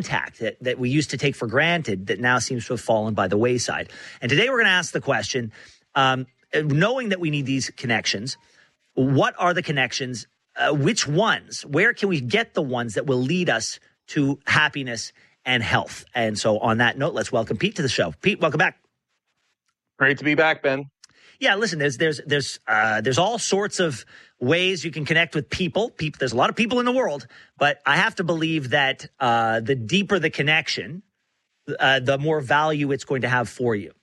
intact that we used to take for granted that now seems to have fallen by the wayside. And today we're going to ask the question, knowing that we need these connections, what are the connections? Which ones? Where can we get the ones that will lead us to happiness and health? And so on that note, let's welcome Pete to the show. Pete, welcome back. Great to be back, Ben. Yeah, listen, there's all sorts of ways you can connect with people. There's a lot of people in the world, but I have to believe that the deeper the connection, the more value it's going to have for you.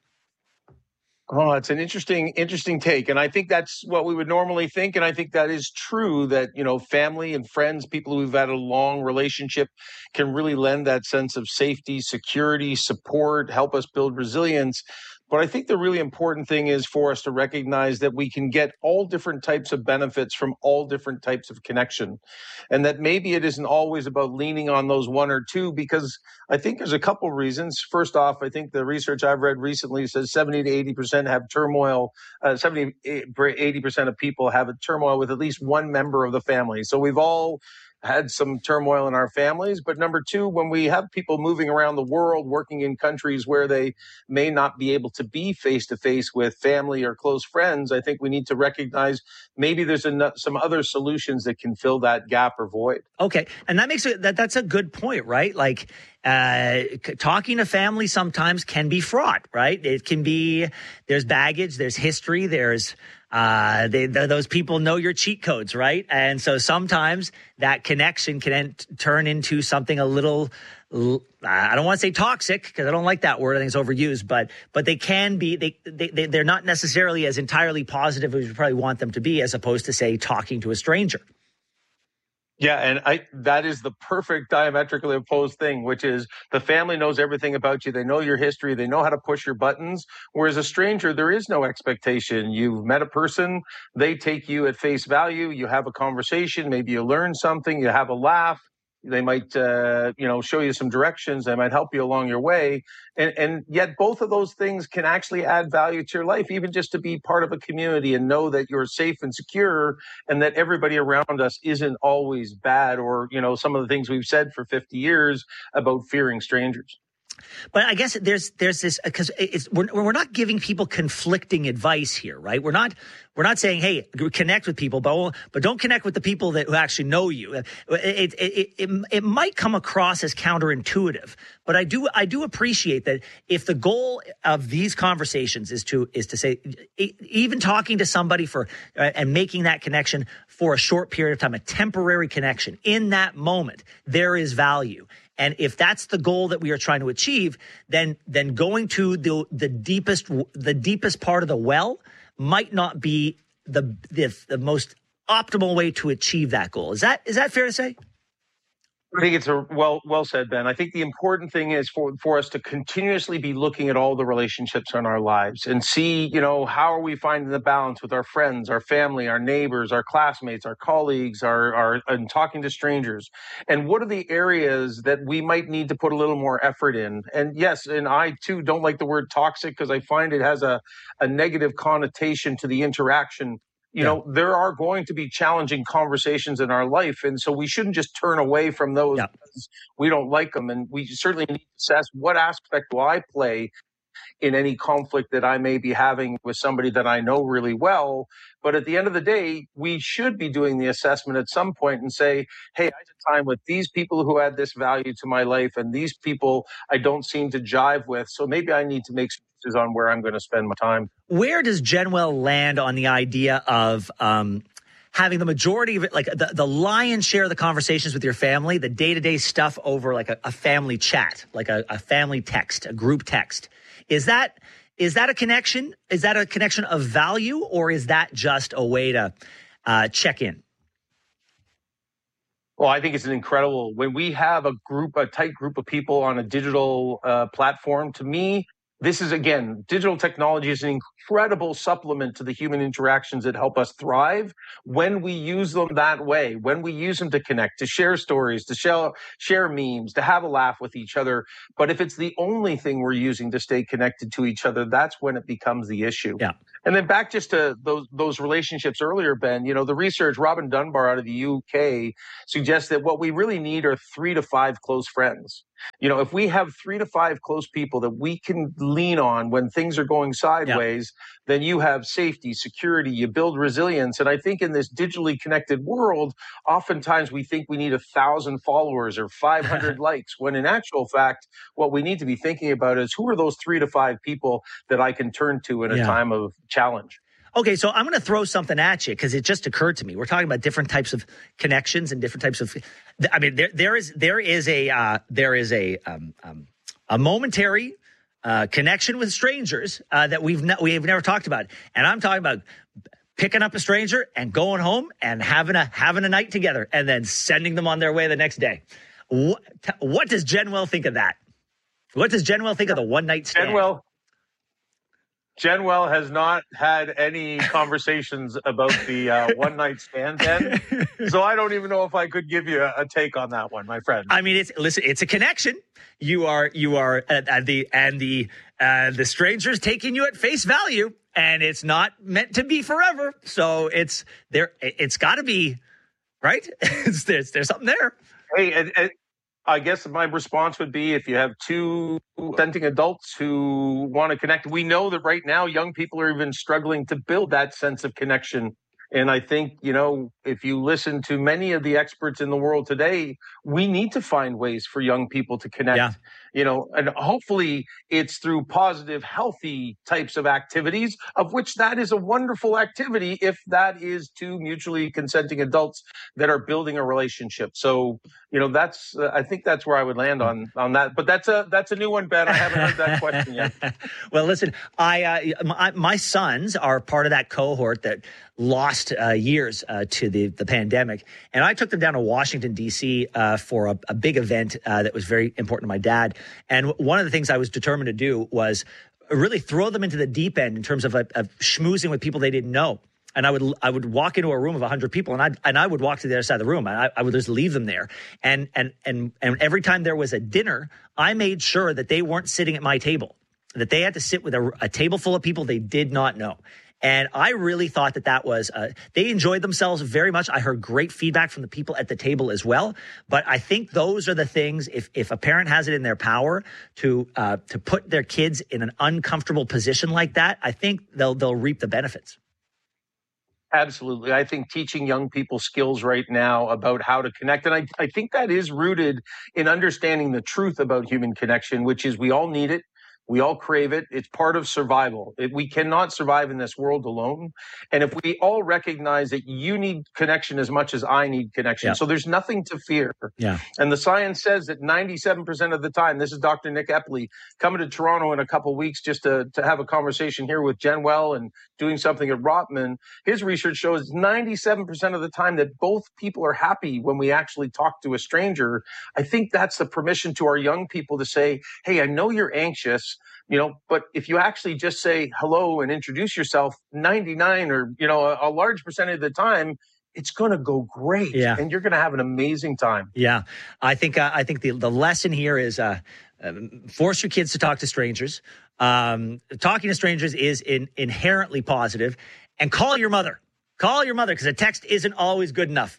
Oh, it's an interesting take. And I think that's what we would normally think. And I think that is true that, family and friends, people who've had a long relationship can really lend that sense of safety, security, support, help us build resilience. But I think the really important thing is for us to recognize that we can get all different types of benefits from all different types of connection. And that maybe it isn't always about leaning on those one or two, because I think there's a couple of reasons. First off, I think the research I've read recently says 70 to 80% have turmoil. 70 to 80% of people have a turmoil with at least one member of the family. So we've all had some turmoil in our families. But number two, when we have people moving around the world, working in countries where they may not be able to be face to face with family or close friends, I think we need to recognize maybe there's some other solutions that can fill that gap or void. Okay. And that's a good point, right? Like, talking to family sometimes can be fraught, right? It can be, there's baggage, there's history, there's, those people know your cheat codes, right? And so sometimes that connection can turn into something a little, I don't want to say toxic because I don't like that word. I think it's overused, but they can be, they're not necessarily as entirely positive as you probably want them to be, as opposed to, say, talking to a stranger. Yeah, and that is the perfect diametrically opposed thing, which is the family knows everything about you. They know your history. They know how to push your buttons. Whereas a stranger, there is no expectation. You've met a person. They take you at face value. You have a conversation. Maybe you learn something. You have a laugh. They might, show you some directions. They might help you along your way. And yet both of those things can actually add value to your life, even just to be part of a community and know that you're safe and secure and that everybody around us isn't always bad or, some of the things we've said for 50 years about fearing strangers. But I guess there's this, because we're not giving people conflicting advice here, right? We're not saying, hey, connect with people, but don't connect with the people who actually know you. It might come across as counterintuitive, but I do appreciate that if the goal of these conversations is to say, even talking to somebody and making that connection for a short period of time, a temporary connection in that moment, there is value. And if that's the goal that we are trying to achieve, then going to the deepest part of the well might not be the most optimal way to achieve that goal. Is that fair to say? I think it's well said, Ben. I think the important thing is for us to continuously be looking at all the relationships in our lives and see, how are we finding the balance with our friends, our family, our neighbors, our classmates, our colleagues, and talking to strangers. And what are the areas that we might need to put a little more effort in? And yes, and I too don't like the word toxic because I find it has a negative connotation to the interaction. There are going to be challenging conversations in our life. And so we shouldn't just turn away from those because we don't like them. And we certainly need to assess what aspect do I play in any conflict that I may be having with somebody that I know really well. But at the end of the day, we should be doing the assessment at some point and say, hey, I had time with these people who add this value to my life and these people I don't seem to jive with. So maybe I need to make some decisions on where I'm going to spend my time. Where does Genwell land on the idea of having the majority of it, like the lion's share of the conversations with your family, the day-to-day stuff over like a family chat, like a family text, a group text? Is that a connection? Is that a connection of value, or is that just a way to check in? Well, I think it's when we have a tight group of people on a digital platform. To me, this is, again, digital technology is an incredible supplement to the human interactions that help us thrive when we use them that way, when we use them to connect, to share stories, to share memes, to have a laugh with each other. But if it's the only thing we're using to stay connected to each other, that's when it becomes the issue. Yeah. And then back just to those relationships earlier, Ben, the research, Robin Dunbar out of the UK suggests that what we really need are 3 to 5 close friends. If we have 3 to 5 close people that we can lean on when things are going sideways, then you have safety, security, you build resilience. And I think in this digitally connected world, oftentimes we think we need 1,000 followers or 500 likes, when in actual fact, what we need to be thinking about is who are those 3 to 5 people that I can turn to in a time of challenge. Okay, so I'm going to throw something at you because it just occurred to me. We're talking about different types of connections and different types of. I mean, there is a momentary connection with strangers that we've never talked about, and I'm talking about picking up a stranger and going home and having a night together, and then sending them on their way the next day. What does Jenwell think of that? What does Jenwell think of the one night stand? Jenwell has not had any conversations about the one-night stand, Ben. So I don't even know if I could give you a take on that one, my friend. I mean, it's a connection. You are the stranger's taking you at face value, and it's not meant to be forever. So it's got to be right. There's something there. Hey, and I guess my response would be, if you have 2 consenting adults who want to connect, we know that right now young people are even struggling to build that sense of connection. And I think, if you listen to many of the experts in the world today, we need to find ways for young people to connect, and hopefully it's through positive, healthy types of activities, of which that is a wonderful activity if that is 2 mutually consenting adults that are building a relationship. So, I think that's where I would land on that. But that's a new one, Ben. I haven't heard that question yet. Well, listen, my sons are part of that cohort that lost years to the pandemic. And I took them down to Washington, D.C. For a big event that was very important to my dad. And one of the things I was determined to do was really throw them into the deep end in terms of schmoozing with people they didn't know. And I would walk into a room of 100 people, and I would walk to the other side of the room. And I would just leave them there. And every time there was a dinner, I made sure that they weren't sitting at my table, that they had to sit with a table full of people they did not know. And I really thought that was, they enjoyed themselves very much. I heard great feedback from the people at the table as well. But I think those are the things, if a parent has it in their power to put their kids in an uncomfortable position like that, I think they'll reap the benefits. Absolutely. I think teaching young people skills right now about how to connect. And I think that is rooted in understanding the truth about human connection, which is we all need it. We all crave it. It's part of survival. We cannot survive in this world alone. And if we all recognize that you need connection as much as I need connection, so there's nothing to fear. Yeah. And the science says that 97% of the time, this is Dr. Nick Epley coming to Toronto in a couple of weeks just to have a conversation here with Jenwell and doing something at Rotman. His research shows 97% of the time that both people are happy when we actually talk to a stranger. I think that's the permission to our young people to say, hey, I know you're anxious, but if you actually just say hello and introduce yourself 99 or, a large percentage of the time, it's going to go great. Yeah. And you're going to have an amazing time. Yeah. I think the lesson here is force your kids to talk to strangers. Talking to strangers is inherently positive. And call your mother because a text isn't always good enough.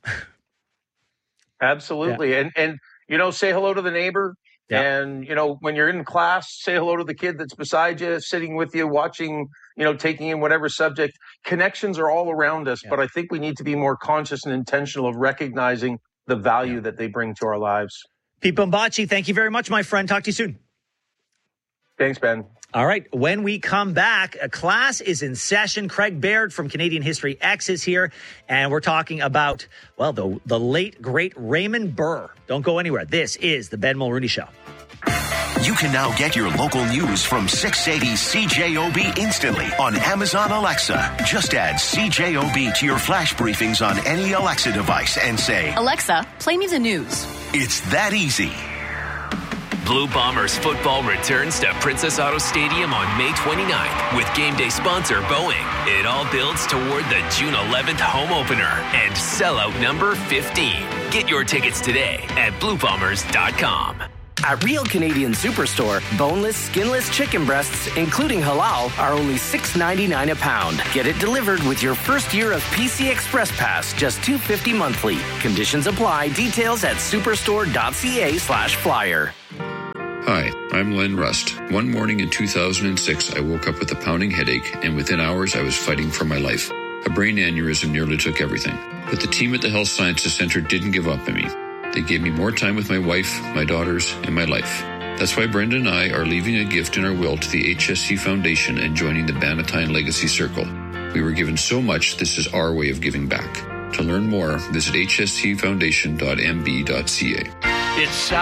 Absolutely. Yeah. And say hello to the neighbor. Yeah. And, when you're in class, say hello to the kid that's beside you, sitting with you, watching, taking in whatever subject. Connections are all around us, but I think we need to be more conscious and intentional of recognizing the value that they bring to our lives. Pete Bombachi, thank you very much, my friend. Talk to you soon. Thanks, Ben. All right. When we come back, a class is in session. Craig Baird from Canadian History X is here, and we're talking about, the late, great Raymond Burr. Don't go anywhere. This is the Ben Mulrooney Show. You can now get your local news from 680 CJOB instantly on Amazon Alexa. Just add CJOB to your flash briefings on any Alexa device and say, Alexa, play me the news. It's that easy. Blue Bombers football returns to Princess Auto Stadium on May 29th with game day sponsor Boeing. It all builds toward the June 11th home opener and sellout number 15. Get your tickets today at BlueBombers.com. At Real Canadian Superstore, boneless, skinless chicken breasts, including halal, are only $6.99 a pound. Get it delivered with your first year of PC Express Pass, just $2.50 monthly. Conditions apply. Details at superstore.ca/flyer. Hi, I'm Len Rust. One morning in 2006, I woke up with a pounding headache, and within hours, I was fighting for my life. A brain aneurysm nearly took everything. But the team at the Health Sciences Center didn't give up on me. They gave me more time with my wife, my daughters, and my life. That's why Brenda and I are leaving a gift in our will to the HSC Foundation and joining the Bannatyne Legacy Circle. We were given so much, this is our way of giving back. To learn more, visit hscfoundation.mb.ca. It's